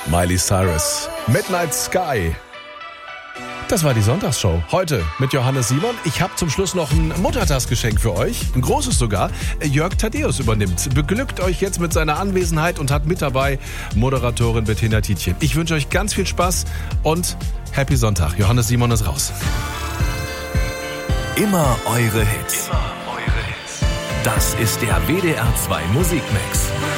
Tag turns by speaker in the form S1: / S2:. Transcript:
S1: Miley Cyrus, Midnight Sky. Das war die Sonntagsshow. Heute mit Johannes Simon. Ich habe zum Schluss noch ein Muttertagsgeschenk für euch. Ein großes sogar. Jörg Thaddeus übernimmt. Beglückt euch jetzt mit seiner Anwesenheit und hat mit dabei Moderatorin Bettina Tietjen. Ich wünsche euch ganz viel Spaß und Happy Sonntag. Johannes Simon ist raus.
S2: Immer eure Hits. Das ist der WDR 2 Musikmix.